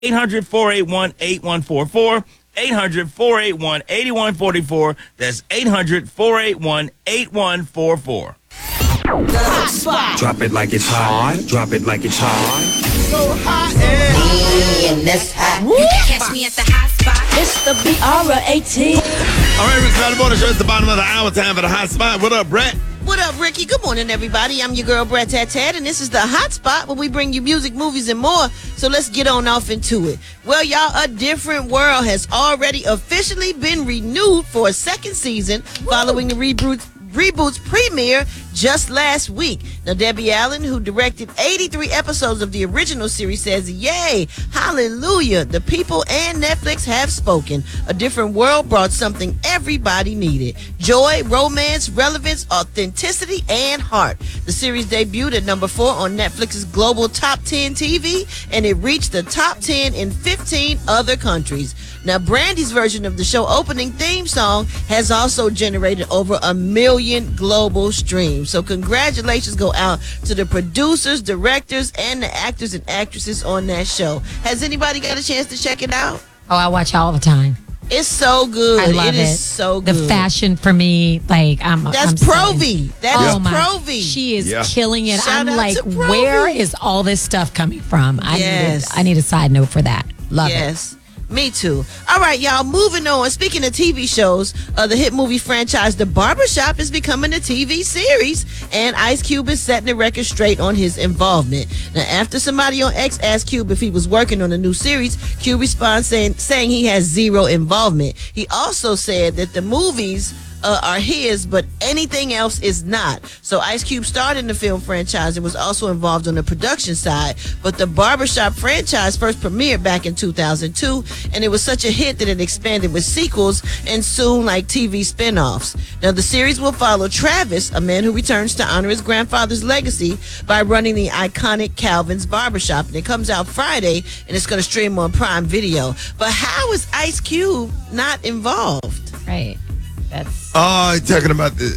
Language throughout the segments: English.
800-481-8144. 800-481-8144. That's 800-481-8144. The hot spot. Drop it like it's hot. Drop it like it's hot. So hot and And that's hot. Catch me at the hot spot. it's the BR18. All right, Rick Smiley Morning Show. It's the bottom of the hour. Time for the hot spot. What up, Brett? What up, Ricky? Good morning, everybody. I'm your girl, Brett Tat, and this is the Hot Spot where we bring you music, movies, and more. So let's get on off into it. Well, y'all, A Different World has already officially been renewed for a second season following the reboot's premiere just last week. Now, Debbie Allen, who directed 83 episodes of the original series, says, yay, hallelujah, the people and Netflix have spoken. A Different World brought something everybody needed: joy, romance, relevance, authenticity, and heart. The series debuted at number 4 on Netflix's global top 10 TV, and it reached the top 10 in 15 other countries. Now, Brandy's version of the show opening theme song has also generated over 1 million global streams. So congratulations go out to the producers, directors, and the actors and actresses on that show. Has anybody got a chance to check it out? Oh, I watch all the time. It's so good. I love it. It is so good. The fashion for me, like That's Provi. That is Provi. She is killing it. Shout I'm out like, to Provi. where is all this stuff coming from? Yes. I need a side note for that. Love it. Yes. Me too. All right, y'all, moving on. Speaking of TV shows, the hit movie franchise The Barbershop is becoming a TV series, and Ice Cube is setting the record straight on his involvement. Now, after somebody on X asked Cube if he was working on a new series, Cube responds saying he has zero involvement. He also said that the movies are his, but anything else is not. So Ice Cube started in the film franchise and was also involved on the production side, but the Barbershop franchise first premiered back in 2002, and it was such a hit that it expanded with sequels and soon like TV spinoffs. Now, the series will follow Travis, a man who returns to honor his grandfather's legacy by running the iconic Calvin's Barbershop, and it comes out Friday, and it's going to stream on Prime Video. But how is Ice Cube not involved? Right. That's Talking about the,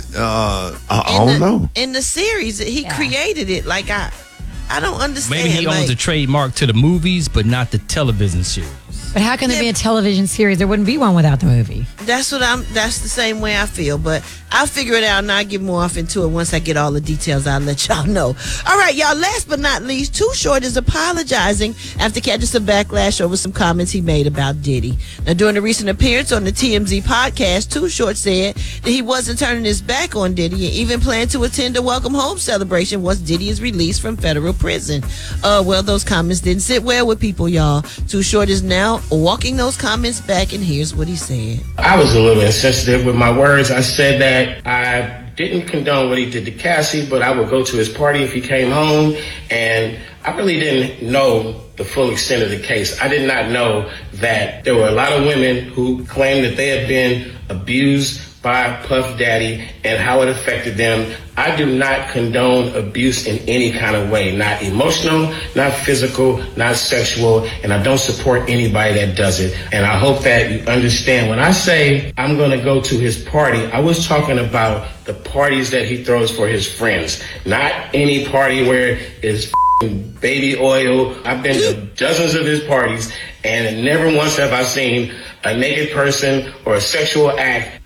I don't know. In the series, he created it. Like, I don't understand. Maybe he owns a trademark to the movies, but not the television series. But how can there be a television series? There wouldn't be one without the movie. That's the same way I feel, but I'll figure it out and I'll get more off into it once I get all the details. I'll let y'all know. All right, y'all, last but not least, Too Short is apologizing after catching some backlash over some comments he made about Diddy. Now, during a recent appearance on the TMZ podcast, Too Short said that he wasn't turning his back on Diddy and even planned to attend a welcome home celebration once Diddy is released from federal prison. Well, those comments didn't sit well with people, y'all. Too Short is now walking those comments back, and here's what he said. I was a little insensitive with my words. I said that I didn't condone what he did to Cassie, but I would go to his party if he came home, and I really didn't know the full extent of the case. I did not know that there were a lot of women who claimed that they had been abused by Puff Daddy and how it affected them. I do not condone abuse in any kind of way, not emotional, not physical, not sexual, and I don't support anybody that does it. And I hope that you understand when I say I'm going to go to his party, I was talking about the parties that he throws for his friends, not any party where it's baby oil. I've been to dozens of his parties, and never once have I seen a naked person or a sexual act.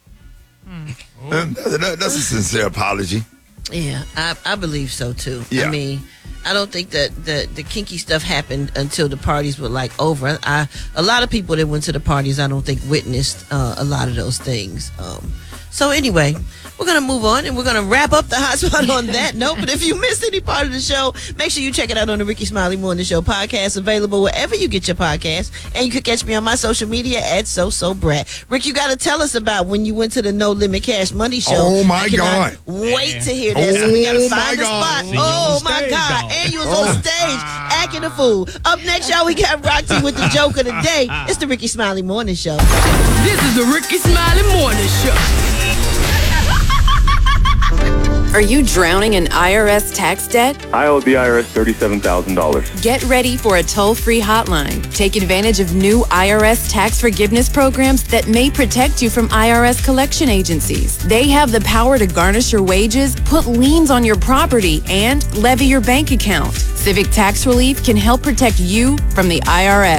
That's a sincere apology. Yeah, I believe so too. Yeah. I mean, I don't think that the kinky stuff happened until the parties were like over. A lot of people that went to the parties, I don't think witnessed a lot of those things. So anyway, we're going to move on and we're going to wrap up the hot spot on that note. But if you missed any part of the show, make sure you check it out on the Ricky Smiley Morning Show podcast, available wherever you get your podcast. And you can catch me on my social media at SoSoBrat. Rick, you got to tell us about when you went to the No Limit Cash Money Show. Oh, my God. Wait to hear that. So we got to find the spot. Oh, my God. And you was on stage acting a fool. Up next, y'all, we got Roxy with the joke of the day. It's the Ricky Smiley Morning Show. This is the Ricky Smiley Morning Show. Are you drowning in IRS tax debt? I owe the IRS $37,000. Get ready for a toll-free hotline. Take advantage of new IRS tax forgiveness programs that may protect you from IRS collection agencies. They have the power to garnish your wages, put liens on your property, and levy your bank account. Civic Tax Relief can help protect you from the IRS.